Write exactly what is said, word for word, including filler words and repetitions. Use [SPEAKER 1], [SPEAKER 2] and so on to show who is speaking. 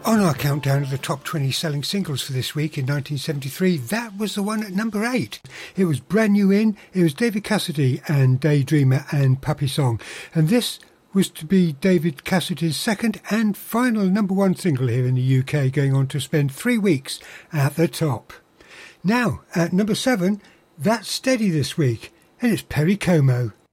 [SPEAKER 1] On our countdown of the top twenty selling singles for this week in nineteen seventy-three, that was the one at number eight. It was brand new in, it was David Cassidy and Daydreamer and Puppy Song. And this was to be David Cassidy's second and final number one single here in the U K, going on to spend three weeks at the top. Now, at number seven, that's steady this week, and it's Perry Como.